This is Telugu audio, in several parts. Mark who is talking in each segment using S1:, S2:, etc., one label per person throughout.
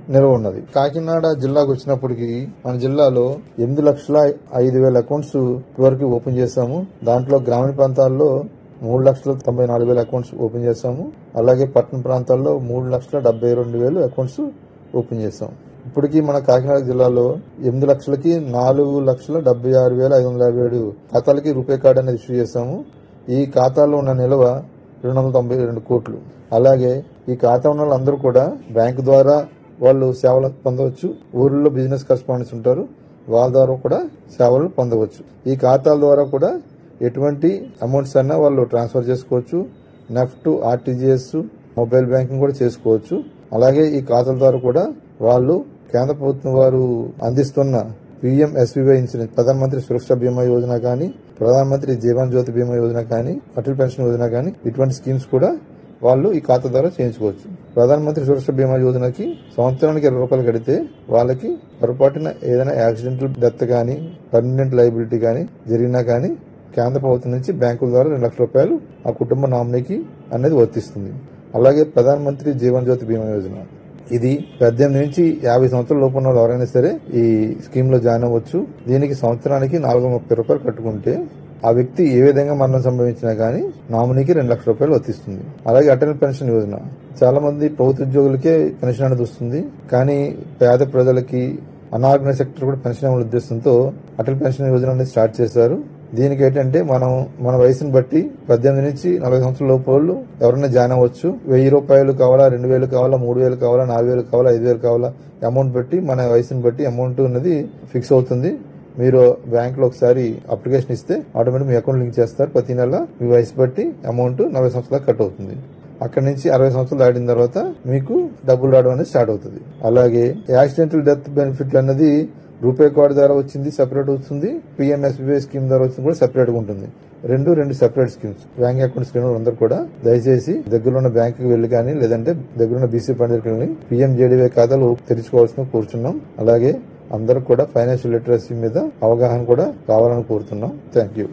S1: నిల్వ ఉన్నది. కాకినాడ జిల్లాకు వచ్చినప్పటికీ మన జిల్లాలో 8,05,000 అకౌంట్స్ వరకు ఓపెన్ చేశాము. దాంట్లో గ్రామీణ ప్రాంతాల్లో 3,94,000 అకౌంట్స్ ఓపెన్ చేశాము. అలాగే పట్టణ ప్రాంతాల్లో 3,72,000 అకౌంట్స్ ఓపెన్ చేశాం. ఇప్పటికీ మన కాకినాడ జిల్లాలో 8,00,000కి 4,76,557 ఖాతాలకి రూపే కార్డు అనేది ఇష్యూ చేశాము. ఈ ఖాతాలో ఉన్న నిల్వ 292 కోట్లు. అలాగే ఈ ఖాతా ఉన్న వాళ్ళందరూ కూడా బ్యాంకు ద్వారా వాళ్ళు సేవలు పొందవచ్చు. ఊర్లో బిజినెస్ కరెస్పాండెంట్స్ ఉంటారు, వాళ్ళ ద్వారా కూడా సేవలు పొందవచ్చు. ఈ ఖాతాల ద్వారా కూడా ఎటువంటి అమౌంట్స్ అయినా వాళ్ళు ట్రాన్స్ఫర్ చేసుకోవచ్చు. నెఫ్ట్, ఆర్టీజీఎస్, మొబైల్ బ్యాంకింగ్ కూడా చేసుకోవచ్చు. అలాగే ఈ ఖాతాల ద్వారా కూడా వాళ్ళు కేంద్ర ప్రభుత్వం వారు అందిస్తున్న PMSBY ఇన్సూరెన్స్, ప్రధానమంత్రి సురక్ష బీమా యోజన కానీ, ప్రధానమంత్రి జీవన్ జ్యోతి బీమా యోజన కానీ, అటల్ పెన్షన్ యోజన కానీ, ఇటువంటి స్కీమ్స్ కూడా వాళ్ళు ఈ ఖాతా ద్వారా చేయించుకోవచ్చు. ప్రధానమంత్రి సురక్ష బీమా యోజనకి సంవత్సరానికి 20 రూపాయలు కడితే వాళ్ళకి పొరపాటున ఏదైనా యాక్సిడెంటల్ డెత్ కానీ, పర్మనెంట్ లైబిలిటీ కానీ జరిగినా కానీ కేంద్ర ప్రభుత్వం నుంచి బ్యాంకుల ద్వారా 2 లక్షల రూపాయలు ఆ కుటుంబ నామినీకి అనేది వర్తిస్తుంది. అలాగే ప్రధానమంత్రి జీవన్ జ్యోతి బీమా యోజన, ఇది 18 నుంచి 50 సంవత్సరాల లోపు ఉన్న వాళ్ళు ఎవరైనా సరే ఈ స్కీమ్ లో జాయిన్ అవ్వచ్చు. దీనికి సంవత్సరానికి 430 రూపాయలు కట్టుకుంటే ఆ వ్యక్తి ఏ విధంగా మరణం సంభవించినా గానీ నామినీకి 2 లక్షల రూపాయలు వర్తిస్తుంది. అలాగే అటల్ పెన్షన్ యోజన, చాలా మంది ప్రభుత్వ ఉద్యోగులకే పెన్షన్ అనేది వస్తుంది, కానీ పేద ప్రజలకి, అనార్గనైజ్ సెక్టర్ కూడా పెన్షన్ అమలు ఉద్దేశంతో అటల్ పెన్షన్ యోజన అనేది స్టార్ట్ చేశారు. దీనికి ఏంటంటే మన వయసును బట్టి 18 నుంచి 40 సంవత్సరాల లోపు వాళ్ళు ఎవరైనా జాయిన్ అవ్వచ్చు. 1,000 రూపాయలు కావాలా, 2,000 కావాలా, 3,000 కావాలా, 4,000 కావాలా, 5,000 కావాలా, అమౌంట్ బట్టి మన వయసును బట్టి అమౌంట్ అనేది ఫిక్స్ అవుతుంది. మీరు బ్యాంక్ లో ఒకసారి అప్లికేషన్ ఇస్తే ఆటోమేటిక్ మీ అకౌంట్ లింక్ చేస్తారు. ప్రతి నెల మీ వయసు బట్టి అమౌంట్ 40 సంవత్సరాలకు కట్ అవుతుంది. అక్కడి నుంచి 60 సంవత్సరాలు దాటిన తర్వాత మీకు డబ్బులు రావడం అనేది స్టార్ట్ అవుతుంది. అలాగే యాక్సిడెంటల్ డెత్ బెనిఫిట్ అనేది రూపే కార్డు ద్వారా వచ్చింది సెపరేట్ అవుతుంది, PMSBY స్కీమ్ ద్వారా వచ్చింది కూడా సెపరేట్ గా ఉంటుంది. రెండు సెపరేట్ స్కీమ్స్. బ్యాంక్ అకౌంట్స్ లేని అందరూ కూడా దయచేసి దగ్గరలో ఉన్న బ్యాంకుకి వెళ్లి కానీ, లేదంటే దగ్గరున్న BC పండుగకి వెళ్ళి PMJDY ఖాతాలు తెరుచుకోవాల్సిన కోరుచున్నాం. అలాగే అందరూ కూడా ఫైనాన్షియల్ లిటరసీ మీద అవగాహన కూడా కావాలని కోరుతున్నాం. Thank you.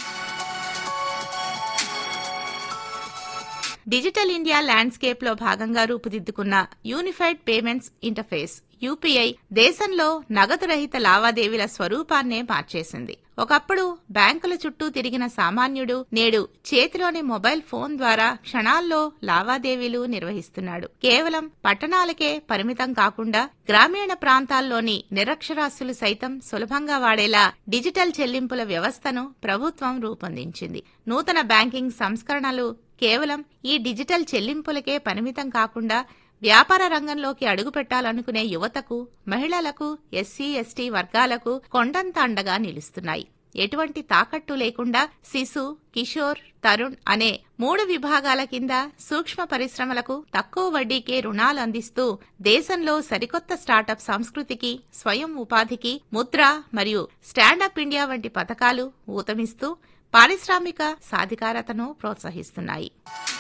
S2: Digital India landscape లో భాగంగా రూపుదిద్దుకున్న యూనిఫైడ్ పేమెంట్స్ ఇంటర్ఫేస్ UPI దేశంలో నగదు రహిత లావాదేవీల స్వరూపాన్నే మార్చేసింది. ఒకప్పుడు బ్యాంకుల చుట్టూ తిరిగిన సామాన్యుడు నేడు చేతిలోని మొబైల్ ఫోన్ ద్వారా క్షణాల్లో లావాదేవీలు నిర్వహిస్తున్నాడు. కేవలం పట్టణాలకే పరిమితం కాకుండా గ్రామీణ ప్రాంతాల్లోని నిరక్షరాస్యులు సైతం సులభంగా వాడేలా డిజిటల్ చెల్లింపుల వ్యవస్థను ప్రభుత్వం రూపొందించింది. నూతన బ్యాంకింగ్ సంస్కరణలు కేవలం ఈ డిజిటల్ చెల్లింపులకే పరిమితం కాకుండా వ్యాపార రంగంలోకి అడుగుపెట్టాలనుకునే యువతకు, మహిళలకు, SC, ST వర్గాలకు కొండంత అండగా నిలుస్తున్నాయి. ఎటువంటి తాకట్టు లేకుండా శిశు, కిషోర్, తరుణ్ అనే 3 విభాగాల కింద సూక్ష్మ పరిశ్రమలకు తక్కువ వడ్డీకే రుణాలు అందిస్తూ దేశంలో సరికొత్త స్టార్టప్ సంస్కృతికి, స్వయం ఉపాధికి ముద్ర మరియు స్టాండప్ ఇండియా వంటి పథకాలు ఊతమిస్తూ పారిశ్రామిక సాధికారతను ప్రోత్సహిస్తున్నాయి.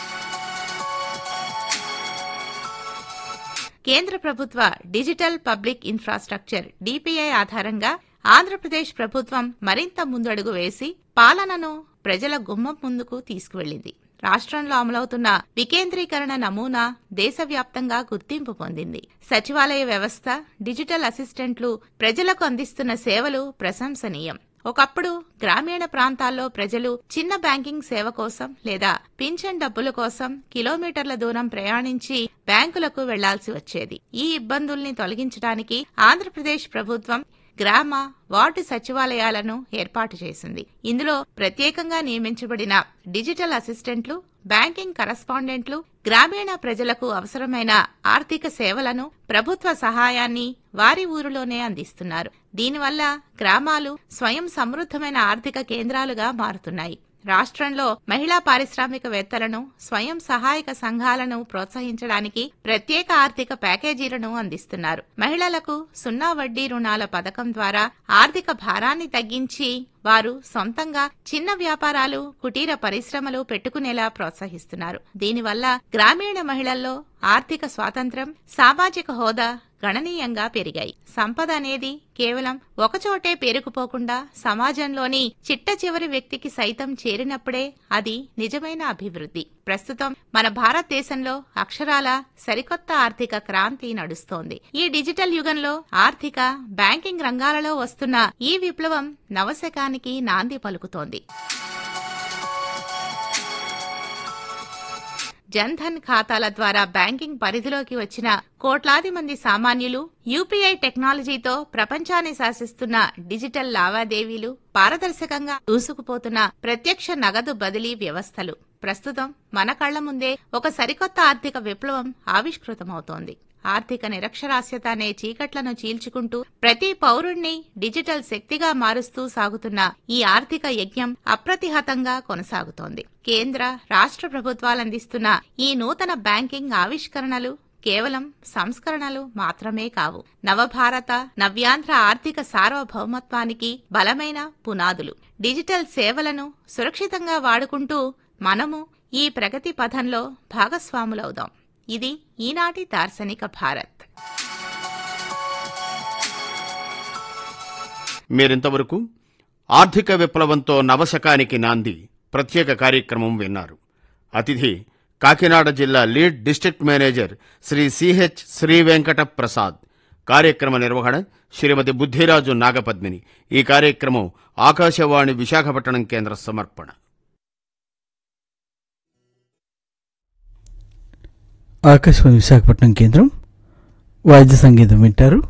S2: కేంద్ర ప్రభుత్వ డిజిటల్ పబ్లిక్ ఇన్ఫ్రాస్ట్రక్చర్ DPI ఆధారంగా ఆంధ్రప్రదేశ్ ప్రభుత్వం మరింత ముందడుగు వేసి పాలనను ప్రజల గుమ్మం ముందుకు తీసుకువెళ్లింది. రాష్ట్రంలో అమలవుతున్న వికేంద్రీకరణ నమూనా దేశవ్యాప్తంగా గుర్తింపు పొందింది. సచివాలయ వ్యవస్థ, డిజిటల్ అసిస్టెంట్లు ప్రజలకు అందిస్తున్న సేవలు ప్రశంసనీయం. ఒకప్పుడు గ్రామీణ ప్రాంతాల్లో ప్రజలు చిన్న బ్యాంకింగ్ సేవ కోసం లేదా పింఛన్ డబ్బుల కోసం కిలోమీటర్ల దూరం ప్రయాణించి బ్యాంకులకు వెళ్లాల్సి వచ్చేది. ఈ ఇబ్బందుల్ని తొలగించడానికి ఆంధ్రప్రదేశ్ ప్రభుత్వం గ్రామ, వార్డు సచివాలయాలను ఏర్పాటు చేసింది. ఇందులో ప్రత్యేకంగా నియమించబడిన డిజిటల్ అసిస్టెంట్లు, బ్యాంకింగ్ కరస్పాండెంట్లు గ్రామీణ ప్రజలకు అవసరమైన ఆర్థిక సేవలను, ప్రభుత్వ సహాయాన్ని వారి ఊరిలోనే అందిస్తున్నారు. దీనివల్ల గ్రామాలు స్వయం సమృద్ధమైన ఆర్థిక కేంద్రాలుగా మారుతున్నాయి. రాష్ట్రంలో మహిళా పారిశ్రామికవేత్తలను, స్వయం సహాయక సంఘాలను ప్రోత్సహించడానికి ప్రత్యేక ఆర్థిక ప్యాకేజీలను అందిస్తున్నారు. మహిళలకు 0 వడ్డీ రుణాల పథకం ద్వారా ఆర్థిక భారాన్ని తగ్గించి వారు సొంతంగా చిన్న వ్యాపారాలు, కుటీర పరిశ్రమలు పెట్టుకునేలా ప్రోత్సహిస్తున్నారు. దీనివల్ల గ్రామీణ మహిళల్లో ఆర్థిక స్వాతంత్ర్యం, సామాజిక హోదా గణనీయంగా పెరిగాయి. సంపద అనేది కేవలం ఒకచోటే పేరుకుపోకుండా సమాజంలోని చిట్ట చివరి వ్యక్తికి సైతం చేరినప్పుడే అది నిజమైన అభివృద్ధి. ప్రస్తుతం మన భారతదేశంలో అక్షరాల సరికొత్త ఆర్థిక క్రాంతి నడుస్తోంది. ఈ డిజిటల్ యుగంలో ఆర్థిక, బ్యాంకింగ్ రంగాలలో వస్తున్న ఈ విప్లవం నవశకానికి నాంది పలుకుతోంది. జన్ధన్ ఖాతాల ద్వారా బ్యాంకింగ్ పరిధిలోకి వచ్చిన కోట్లాది మంది సామాన్యులు యూపీఐ టెక్నాలజీతో ప్రపంచాన్ని శాసిస్తున్న డిజిటల్ లావాదేవీలు, పారదర్శకంగా దూసుకుపోతున్న ప్రత్యక్ష నగదు బదిలీ వ్యవస్థలు ప్రస్తుతం మన కళ్ల ముందే ఒక సరికొత్త ఆర్థిక విప్లవం ఆవిష్కృతమవుతోంది. ఆర్థిక నిరక్షరాస్యత అనే చీకట్లను చీల్చుకుంటూ ప్రతి పౌరుణ్ణి డిజిటల్ శక్తిగా మారుస్తూ సాగుతున్న ఈ ఆర్థిక యజ్ఞం అప్రతిహతంగా కొనసాగుతోంది. కేంద్ర, రాష్ట్ర ప్రభుత్వాలందిస్తున్న ఈ నూతన బ్యాంకింగ్ ఆవిష్కరణలు కేవలం సంస్కరణలు మాత్రమే కావు. నవభారత, నవ్యాంధ్ర ఆర్థిక సార్వభౌమత్వానికి బలమైన పునాదులు. డిజిటల్ సేవలను సురక్షితంగా వాడుకుంటూ మనము ఈ ప్రగతి పథంలో భాగస్వాములవుదాం. ఇది ఈనాటి దార్శనిక భారత్.
S3: మీరింతవరకు ఆర్థిక విప్లవంతో నవశకానికి నాంది ప్రత్యేక కార్యక్రమం విన్నారు. అతిథి కాకినాడ జిల్లా lead district manager Shri CH Shri Venkata Prasad. కార్యక్రమ నిర్వహణ శ్రీమతి బుద్ధిరాజు నాగపద్మిని. ఈ కార్యక్రమం ఆకాశవాణి విశాఖపట్నం కేంద్ర సమర్పణ.
S4: ఆకాశవాణి విశాఖపట్నం కేంద్రం వాయిద్య సంగీతం వింటారు.